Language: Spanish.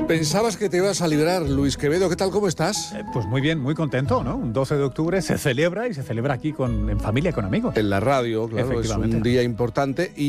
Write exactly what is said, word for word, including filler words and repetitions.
Pensabas que te ibas a librar, Luis Quevedo. ¿Qué tal? ¿Cómo estás? Eh, pues muy bien, muy contento, ¿no? Un doce de octubre se celebra y se celebra aquí con, en familia, con amigos. En la radio, claro, es un día importante. Y